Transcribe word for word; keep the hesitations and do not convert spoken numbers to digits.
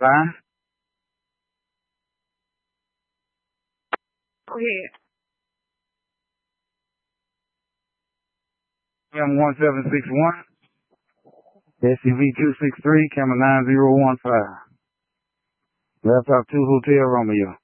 Line? Go ahead. M one seven six one. S U V two six three, camera nine zero one five. Laptop two Hotel Romeo.